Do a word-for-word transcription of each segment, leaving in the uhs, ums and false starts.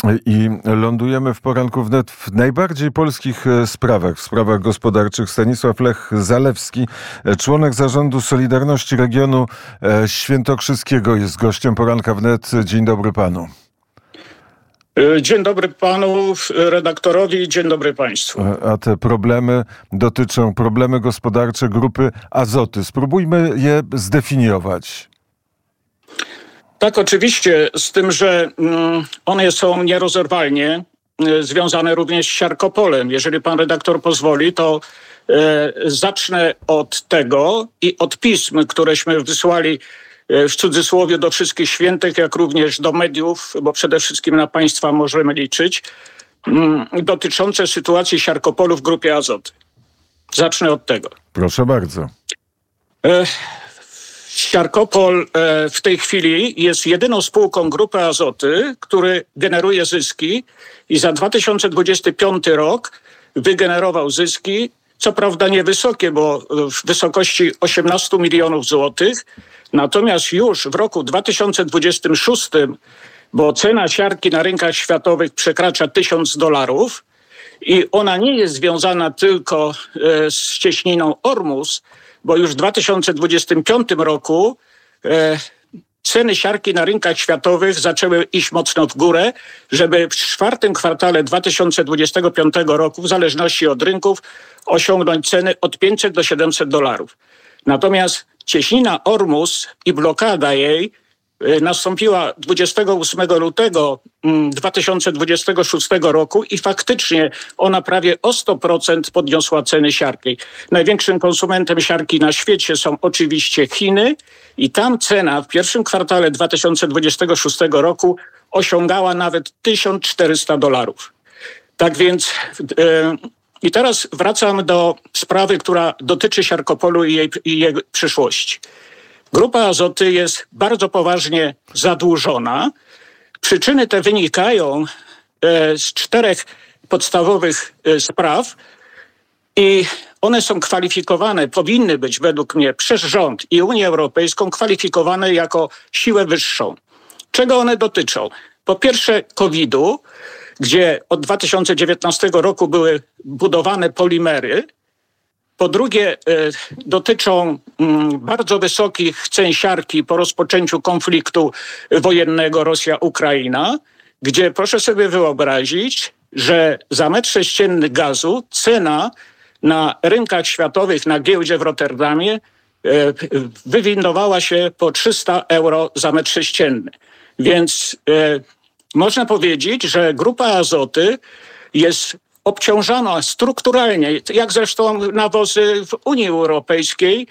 I lądujemy w poranku wnet w najbardziej polskich sprawach, w sprawach gospodarczych. Stanisław Lech Zalewski, członek zarządu Solidarności Regionu Świętokrzyskiego, jest gościem poranka wnet. Dzień dobry panu. Dzień dobry panu redaktorowi, dzień dobry państwu. A te problemy dotyczą, problemy gospodarcze Grupy Azoty. Spróbujmy je zdefiniować. Tak, oczywiście, z tym, że one są nierozerwalnie związane również z Siarkopolem. Jeżeli pan redaktor pozwoli, to e, zacznę od tego i od pism, któreśmy wysłali w cudzysłowie do wszystkich świętych, jak również do mediów, bo przede wszystkim na państwa możemy liczyć, dotyczące sytuacji Siarkopolu w Grupie Azoty. Zacznę od tego. Proszę bardzo. E, Siarkopol w tej chwili jest jedyną spółką Grupy Azoty, który generuje zyski i za dwa tysiące dwudziesty piąty rok wygenerował zyski, co prawda niewysokie, bo w wysokości osiemnaście milionów złotych, natomiast już w roku dwa tysiące dwudziestym szóstym, bo cena siarki na rynkach światowych przekracza tysiąc dolarów i ona nie jest związana tylko z cieśniną Ormus, bo już w dwa tysiące dwudziestym piątym roku e, ceny siarki na rynkach światowych zaczęły iść mocno w górę, żeby w czwartym kwartale dwa tysiące dwudziestego piątego roku, w zależności od rynków, osiągnąć ceny od pięćset do siedemset dolarów. Natomiast cieśnina Ormus i blokada jej e, nastąpiła dwudziestego ósmego lutego dwa tysiące dwudziestego szóstego roku i faktycznie ona prawie o sto procent podniosła ceny siarki. Największym konsumentem siarki na świecie są oczywiście Chiny i tam cena w pierwszym kwartale dwa tysiące dwudziestego szóstego roku osiągała nawet tysiąc czterysta dolarów. Tak więc yy, i teraz wracam do sprawy, która dotyczy Siarkopolu i jej, i jej przyszłości. Grupa Azoty jest bardzo poważnie zadłużona. Przyczyny te wynikają z czterech podstawowych spraw i one są kwalifikowane, powinny być według mnie przez rząd i Unię Europejską kwalifikowane jako siłę wyższą. Czego one dotyczą? Po pierwsze kowida, gdzie od dwa tysiące dziewiętnastego roku były budowane polimery. Po drugie, y, dotyczą y, bardzo wysokich cen siarki po rozpoczęciu konfliktu wojennego Rosja-Ukraina, gdzie proszę sobie wyobrazić, że za metr sześcienny gazu cena na rynkach światowych, na giełdzie w Rotterdamie y, wywindowała się po trzysta euro za metr sześcienny. Więc y, można powiedzieć, że Grupa Azoty jest obciążana strukturalnie, jak zresztą nawozy w Unii Europejskiej,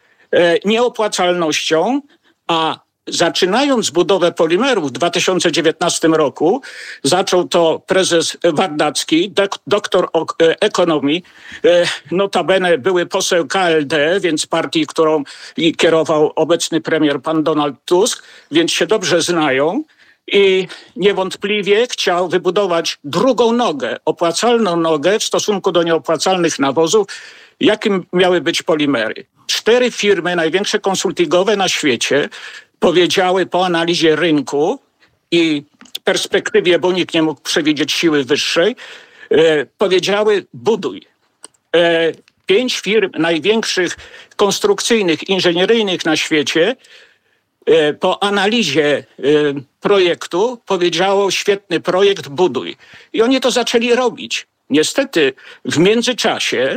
nieopłacalnością, a zaczynając budowę polimerów w dwa tysiące dziewiętnastym roku, zaczął to prezes Wardacki, dok- doktor ekonomii, notabene były poseł K L D, więc partii, którą kierował obecny premier pan Donald Tusk, więc się dobrze znają. I niewątpliwie chciał wybudować drugą nogę, opłacalną nogę w stosunku do nieopłacalnych nawozów, jakim miały być polimery. Cztery firmy, największe konsultingowe na świecie, powiedziały po analizie rynku i perspektywie, bo nikt nie mógł przewidzieć siły wyższej, e, powiedziały buduj. E, pięć firm największych konstrukcyjnych, inżynieryjnych na świecie po analizie projektu powiedziało świetny projekt, buduj. I oni to zaczęli robić. Niestety w międzyczasie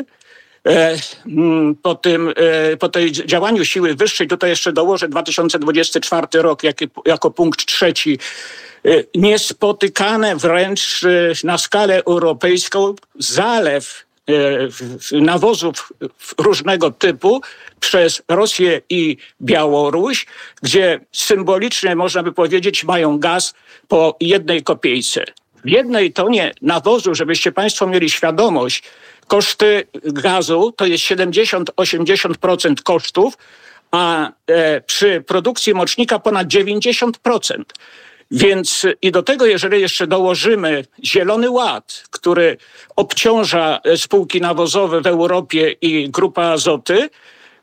po tym, po tej działaniu siły wyższej, tutaj jeszcze dołożę dwa tysiące dwudziesty czwarty rok jako, jako punkt trzeci, niespotykane wręcz na skalę europejską zalew nawozów różnego typu przez Rosję i Białoruś, gdzie symbolicznie można by powiedzieć mają gaz po jednej kopiejce. W jednej tonie nawozu, żebyście państwo mieli świadomość, koszty gazu to jest siedemdziesiąt do osiemdziesięciu procent kosztów, a e, przy produkcji mocznika ponad dziewięćdziesiąt procent. Więc i do tego, jeżeli jeszcze dołożymy Zielony Ład, który obciąża spółki nawozowe w Europie i Grupa Azoty,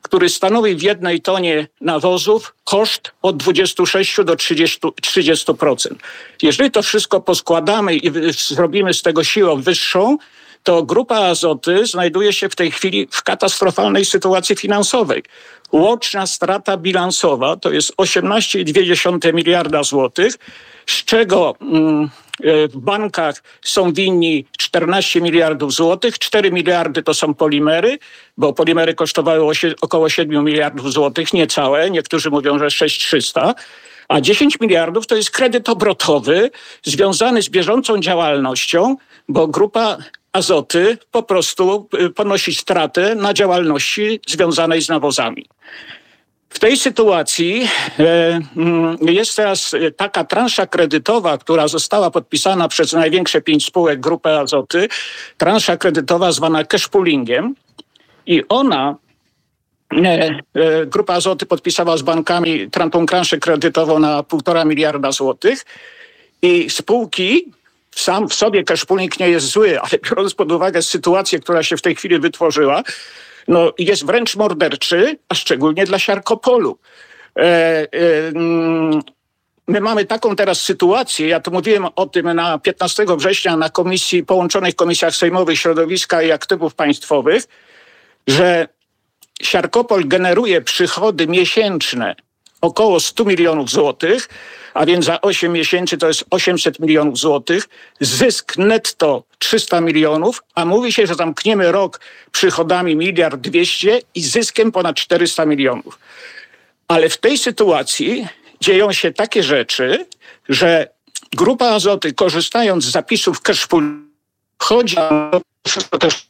który stanowi w jednej tonie nawozów koszt od dwudziestu sześciu do trzydziestu procent. Jeżeli to wszystko poskładamy i zrobimy z tego siłę wyższą, to Grupa Azoty znajduje się w tej chwili w katastrofalnej sytuacji finansowej. Łączna strata bilansowa to jest osiemnaście przecinek dwa miliarda złotych, z czego mm, w bankach są winni czternaście miliardów złotych, cztery miliardy to są polimery, bo polimery kosztowały około siedem miliardów złotych, niecałe, niektórzy mówią, że sześć tysięcy trzysta, a dziesięć miliardów to jest kredyt obrotowy związany z bieżącą działalnością, bo Grupa Azoty po prostu ponosi stratę na działalności związanej z nawozami. W tej sytuacji e, jest teraz taka transza kredytowa, która została podpisana przez największe pięć spółek Grupy Azoty, transza kredytowa zwana cash poolingiem i ona, e, e, Grupa Azoty podpisała z bankami tą transzę kredytową na półtora miliarda złotych i spółki, sam w sobie cash pooling nie jest zły, ale biorąc pod uwagę sytuację, która się w tej chwili wytworzyła, no, jest wręcz morderczy, a szczególnie dla Siarkopolu. E, e, my mamy taką teraz sytuację, ja tu mówiłem o tym na piętnastego września na komisji, połączonych komisjach sejmowych Środowiska i Aktywów Państwowych, że Siarkopol generuje przychody miesięczne około stu milionów złotych, a więc za osiem miesięcy to jest osiemset milionów złotych, zysk netto trzysta milionów, a mówi się, że zamkniemy rok przychodami miliard dwieście i zyskiem ponad czterysta milionów. Ale w tej sytuacji dzieją się takie rzeczy, że Grupa Azoty, korzystając z zapisów cash pool, chodzi wszystko też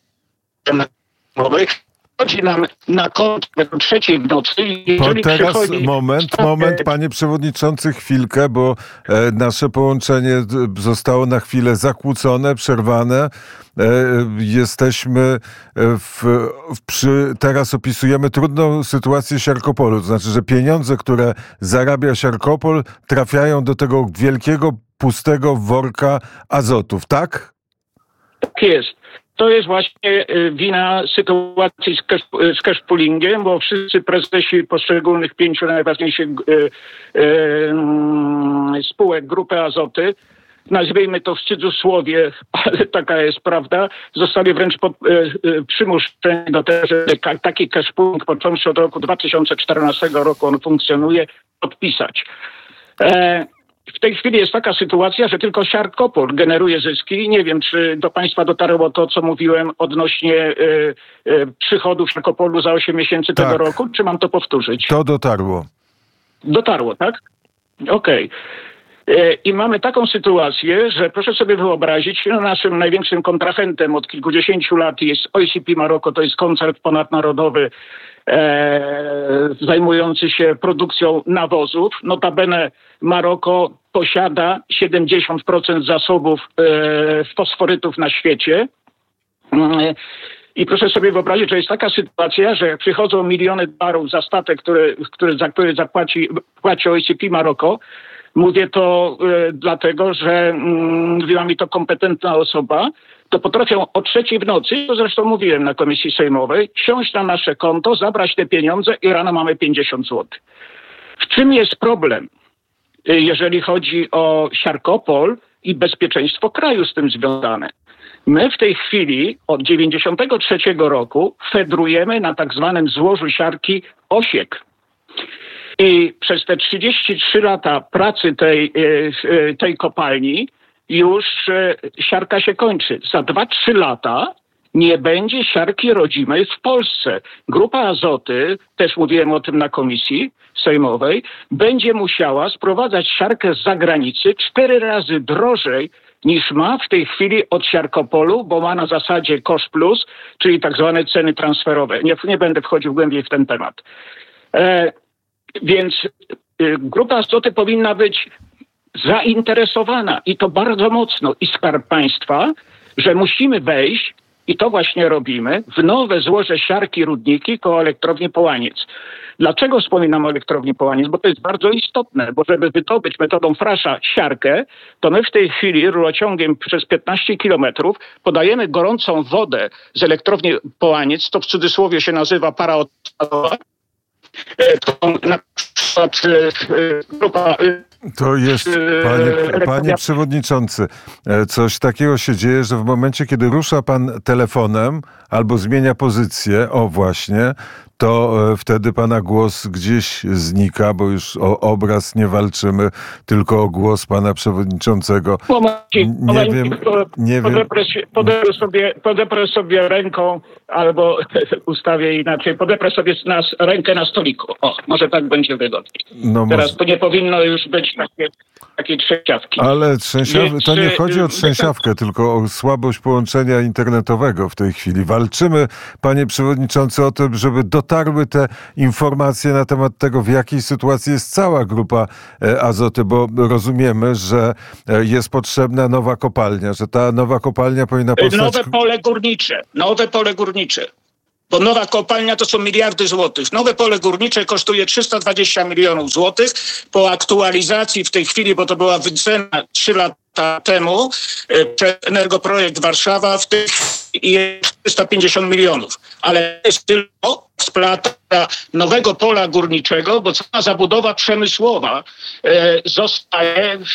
chodzi nam na konto o trzeciej w nocy. Po teraz moment, moment, panie przewodniczący, chwilkę, bo e, nasze połączenie zostało na chwilę zakłócone, przerwane. E, jesteśmy w, w, przy, teraz opisujemy trudną sytuację Siarkopolu. To znaczy, że pieniądze, które zarabia Siarkopol, trafiają do tego wielkiego, pustego worka azotów, tak? Tak jest. To jest właśnie wina sytuacji z cash, z cash poolingiem, bo wszyscy prezesi poszczególnych pięciu najważniejszych e, e, spółek Grupy Azoty, nazwijmy to w cudzysłowie, ale taka jest prawda, zostali wręcz pod, e, e, przymuszeni do tego, że taki cash pooling począwszy od roku dwa tysiące czternastego roku on funkcjonuje, podpisać. E, W tej chwili jest taka sytuacja, że tylko Siarkopol generuje zyski. Nie wiem, czy do państwa dotarło to, co mówiłem odnośnie y, y, przychodów Siarkopolu za osiem miesięcy tak. tego roku, czy mam to powtórzyć? To dotarło. Dotarło, tak? Okej. Okay. I mamy taką sytuację, że proszę sobie wyobrazić, no naszym największym kontrahentem od kilkudziesięciu lat jest O E C P Maroko, to jest koncern ponadnarodowy e, zajmujący się produkcją nawozów. Notabene Maroko posiada siedemdziesiąt procent zasobów e, fosforytów na świecie. E, I proszę sobie wyobrazić, że jest taka sytuacja, że przychodzą miliony dolarów za statek, który, który, za który zapłaci płaci O E C P Maroko. Mówię to e, dlatego, że mm, mówiła mi to kompetentna osoba, to potrafią o trzeciej w nocy, to zresztą mówiłem na komisji sejmowej, siąść na nasze konto, zabrać te pieniądze i rano mamy pięćdziesiąt złotych. W czym jest problem, jeżeli chodzi o Siarkopol i bezpieczeństwo kraju z tym związane? My w tej chwili od dziewięćdziesiątego trzeciego roku fedrujemy na tak zwanym złożu siarki Osiek. I przez te trzydzieści trzy lata pracy tej, tej kopalni już siarka się kończy. Za dwa trzy lata nie będzie siarki rodzimej w Polsce. Grupa Azoty, też mówiłem o tym na komisji sejmowej, będzie musiała sprowadzać siarkę z zagranicy cztery razy drożej niż ma w tej chwili od Siarkopolu, bo ma na zasadzie cost plus, czyli tak zwane ceny transferowe. Nie, nie będę wchodził głębiej w ten temat. E, więc y, Grupa Azoty powinna być zainteresowana i to bardzo mocno i Skarb Państwa, że musimy wejść i to właśnie robimy, w nowe złoże siarki Rudniki koło elektrowni Połaniec. Dlaczego wspominam o elektrowni Połaniec? Bo to jest bardzo istotne, bo żeby wydobyć metodą frasza siarkę, to my w tej chwili rurociągiem przez piętnaście kilometrów podajemy gorącą wodę z elektrowni Połaniec, to w cudzysłowie się nazywa para odpadowa. To na przykład grupa... To jest, panie, panie przewodniczący, coś takiego się dzieje, że w momencie, kiedy rusza pan telefonem albo zmienia pozycję, o właśnie, to wtedy pana głos gdzieś znika, bo już o obraz nie walczymy, tylko o głos pana przewodniczącego. Momencik, nie momencik, wiem, nie podeprę, wiem. Podeprę, sobie, podeprę sobie ręką, albo ustawię inaczej, podeprę sobie nas rękę na stoliku. O, może tak będzie wygodniej. No Teraz może... to nie powinno już być takie, takie trzęsiawki. Ale trzęsiaw... to nie chodzi o trzęsiawkę, tylko o słabość połączenia internetowego w tej chwili. Walczymy, panie przewodniczący, o to, żeby dotarły te informacje na temat tego, w jakiej sytuacji jest cała grupa Azoty, bo rozumiemy, że jest potrzebna nowa kopalnia, że ta nowa kopalnia powinna powstać... Nowe pole górnicze, nowe pole górnicze. Bo nowa kopalnia to są miliardy złotych. Nowe pole górnicze kosztuje trzysta dwadzieścia milionów złotych. Po aktualizacji w tej chwili, bo to była wycena trzy lata temu, przez Energoprojekt Warszawa w tej chwili jest trzysta pięćdziesiąt milionów. Ale jest tylko splata nowego pola górniczego, bo cała zabudowa przemysłowa e, zostaje w,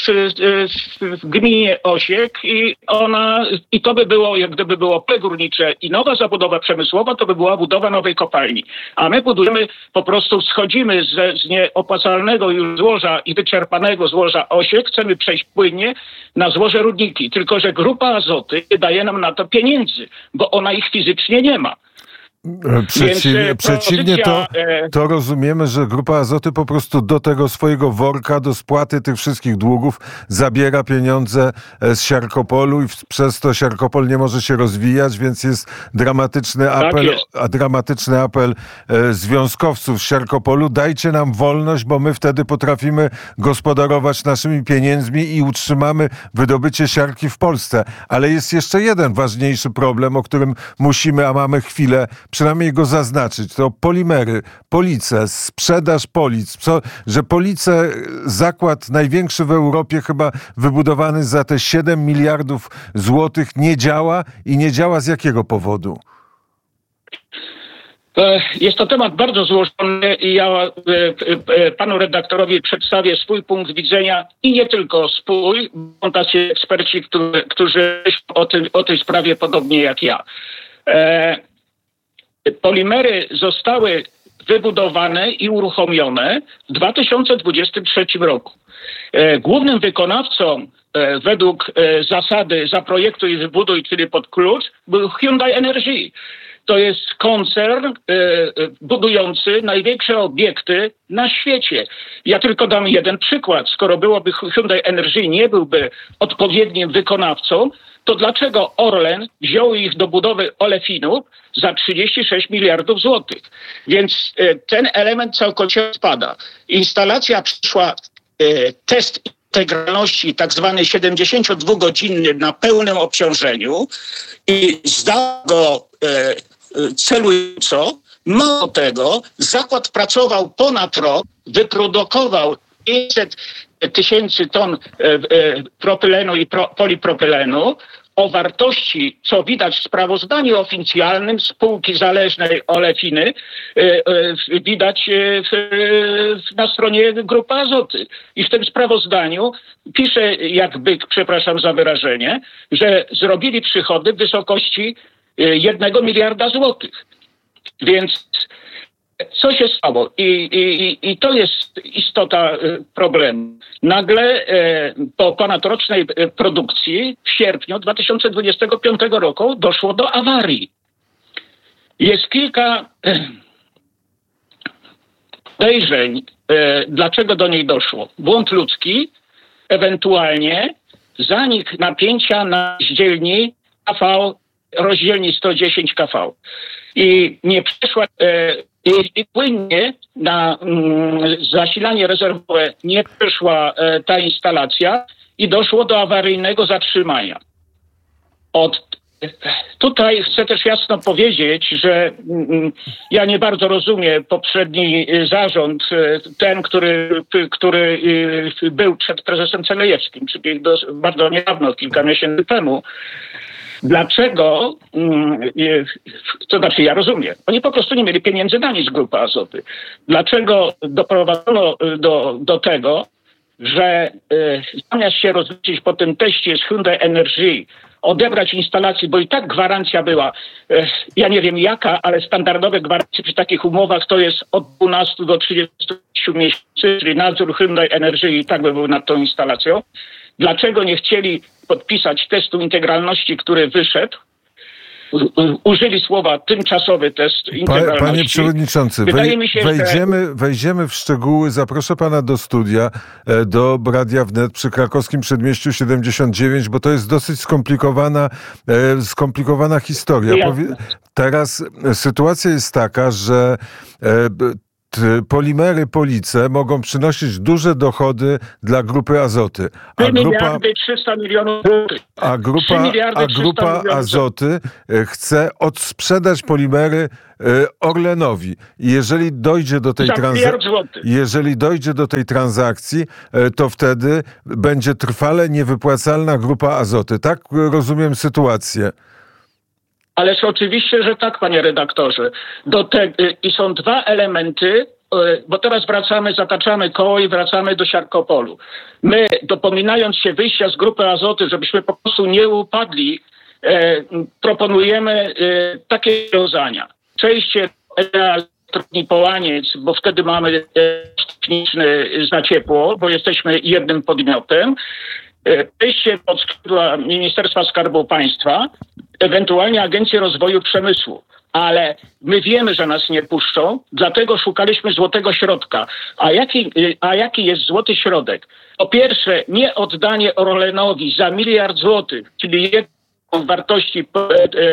w, w gminie Osiek i ona, i to by było, jak gdyby było pole górnicze i nowa zabudowa przemysłowa, to by była budowa nowej kopalni. A my budujemy, po prostu schodzimy z, z nieopłacalnego już złoża i wyczerpanego złoża Osiek, chcemy przejść płynnie na złoże Rudniki. Tylko że grupa Azoty nie daje nam na to pieniędzy, bo ona ich fizycznie nie ma. Przeciw, Więc, przeciwnie to, to rozumiemy, że Grupa Azoty po prostu do tego swojego worka, do spłaty tych wszystkich długów zabiera pieniądze z Siarkopolu i przez to Siarkopol nie może się rozwijać, więc jest dramatyczny apel, tak a dramatyczny apel związkowców z Siarkopolu. Dajcie nam wolność, bo my wtedy potrafimy gospodarować naszymi pieniędzmi i utrzymamy wydobycie siarki w Polsce. Ale jest jeszcze jeden ważniejszy problem, o którym musimy, a mamy chwilę, przynajmniej go zaznaczyć, to polimery, police, sprzedaż polic, co, że police, zakład największy w Europie, chyba wybudowany za te siedem miliardów złotych, nie działa i nie działa z jakiego powodu? Jest to temat bardzo złożony i ja panu redaktorowi przedstawię swój punkt widzenia i nie tylko swój, bo tacy eksperci, którzy, którzy o, tym, o tej sprawie podobnie jak ja. Polimery zostały wybudowane i uruchomione w dwa tysiące dwudziestym trzecim roku. Głównym wykonawcą według zasady zaprojektuj i wybuduj, czyli pod klucz, był Hyundai Energy. To jest koncern budujący największe obiekty na świecie. Ja tylko dam jeden przykład. Skoro byłoby Hyundai Energy nie byłby odpowiednim wykonawcą, to dlaczego Orlen wziął ich do budowy olefinów za trzydzieści sześć miliardów złotych? Więc ten element całkowicie odpada. Instalacja przeszła test integralności tak zwany siedemdziesięciodwugodzinny na pełnym obciążeniu i zdał go celująco. Mało tego, zakład pracował ponad rok, wyprodukował pięćset tysięcy ton propylenu i pro, polipropylenu o wartości, co widać w sprawozdaniu oficjalnym spółki zależnej Olefiny, widać na stronie Grupy Azoty. I w tym sprawozdaniu pisze jak byk, przepraszam za wyrażenie, że zrobili przychody w wysokości jednego miliarda złotych. Więc co się stało? I, i, i to jest istota problemu. Nagle po ponadrocznej produkcji w sierpniu dwa tysiące dwudziestego piątego roku doszło do awarii. Jest kilka podejrzeń, dlaczego do niej doszło. Błąd ludzki, ewentualnie zanik napięcia na rozdzielni K V, rozdzielni sto dziesięć K V. I nie przeszła... I płynnie na mm, zasilanie rezerwowe nie przeszła e, ta instalacja i doszło do awaryjnego zatrzymania. Od Tutaj chcę też jasno powiedzieć, że ja nie bardzo rozumiem poprzedni zarząd, ten, który, który był przed prezesem Celejewskim, czyli bardzo niedawno, kilka miesięcy temu. Dlaczego, to znaczy ja rozumiem, oni po prostu nie mieli pieniędzy na nic, Grupa Azoty. Dlaczego doprowadzono do, do tego, że zamiast się rozliczyć po tym teście z Hyundai Energy, odebrać instalacji, bo i tak gwarancja była, ja nie wiem jaka, ale standardowe gwarancje przy takich umowach to jest od dwunastu do trzydziestu miesięcy, czyli nadzór Hyundai Energy i tak by był nad tą instalacją. Dlaczego nie chcieli podpisać testu integralności, który wyszedł? Użyli słowa tymczasowy test integralności. Panie przewodniczący, wej, mi się, wejdziemy, że... wejdziemy w szczegóły. Zaproszę pana do studia, do Radia Wnet przy Krakowskim Przedmieściu siedemdziesiąt dziewięć, bo to jest dosyć skomplikowana, skomplikowana historia. Ja. Teraz sytuacja jest taka, że polimery Police mogą przynosić duże dochody dla Grupy Azoty. A trzy miliardy trzysta milionów złotych. A grupa, a grupa Azoty chce odsprzedać polimery Orlenowi. I jeżeli dojdzie do tej transakcji, jeżeli dojdzie do tej transakcji, to wtedy będzie trwale niewypłacalna Grupa Azoty. Tak rozumiem sytuację. Ależ oczywiście, że tak, panie redaktorze. Do te, i są dwa elementy, bo teraz wracamy, zataczamy koło i wracamy do Siarkopolu. My, dopominając się wyjścia z Grupy Azoty, żebyśmy po prostu nie upadli, e, proponujemy e, takie rozwiązania. Przejście elektrowni Połaniec, bo wtedy mamy techniczny za ciepło, bo jesteśmy jednym podmiotem. Przejście pod skrzydła Ministerstwa Skarbu Państwa, ewentualnie Agencji Rozwoju Przemysłu. Ale my wiemy, że nas nie puszczą, dlatego szukaliśmy złotego środka. A jaki, a jaki jest złoty środek? Po pierwsze, nie oddanie Orlenowi za miliard złotych, czyli jedną wartości po, e, e,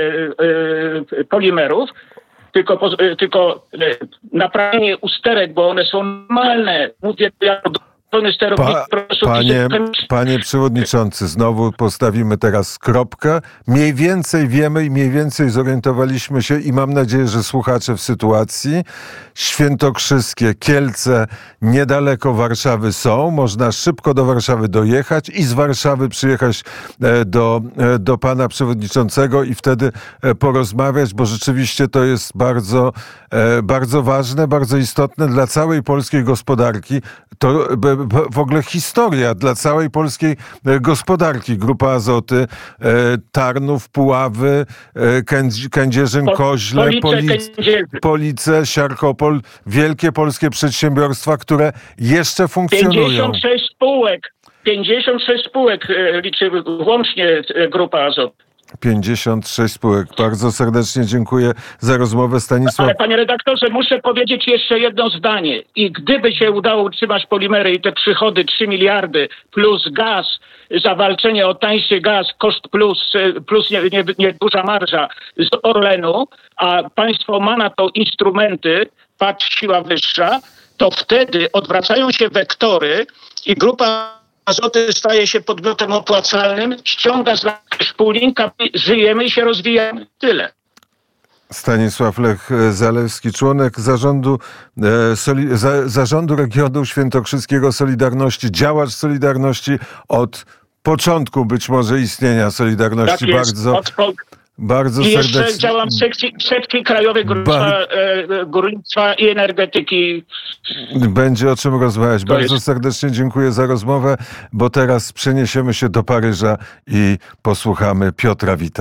e, polimerów, tylko, tylko naprawienie usterek, bo one są normalne. Mówię jako Pa, panie, panie przewodniczący, znowu postawimy teraz kropkę. Mniej więcej wiemy i mniej więcej zorientowaliśmy się i mam nadzieję, że słuchacze w sytuacji. Świętokrzyskie, Kielce niedaleko Warszawy są. Można szybko do Warszawy dojechać i z Warszawy przyjechać do, do pana przewodniczącego i wtedy porozmawiać, bo rzeczywiście to jest bardzo, bardzo ważne, bardzo istotne dla całej polskiej gospodarki. To w ogóle historia dla całej polskiej gospodarki. Grupa Azoty, Tarnów, Puławy, Kędzierzyn-Koźle, Police, Police, Siarkopol. Wielkie polskie przedsiębiorstwa, które jeszcze funkcjonują. pięćdziesiąt sześć spółek. pięćdziesiąt sześć spółek liczy łącznie Grupa Azoty. pięćdziesiąt sześć spółek. Bardzo serdecznie dziękuję za rozmowę. Stanisław... Ale panie redaktorze, muszę powiedzieć jeszcze jedno zdanie. I gdyby się udało utrzymać polimery i te przychody trzy miliardy plus gaz, zawalczenie o tańszy gaz, koszt plus, plus nie, nie, nie duża marża z Orlenu, a państwo ma na to instrumenty, patrz siła wyższa, to wtedy odwracają się wektory i Grupa Azoty staje się podmiotem opłacalnym, ściąga z wspólnika, żyjemy i się rozwijamy. Tyle. Stanisław Lech Zalewski, członek zarządu, e, soli, za, zarządu regionu świętokrzyskiego Solidarności, działacz Solidarności od początku być może istnienia Solidarności. Tak jest, bardzo, od, bardzo I serdecznie. jeszcze działam w sekcji, w sekcji Krajowej Górnictwa, Bar... e, Górnictwa i Energetyki. Będzie o czym rozmawiać. To bardzo jest... serdecznie dziękuję za rozmowę, bo teraz przeniesiemy się do Paryża i posłuchamy Piotra Wita.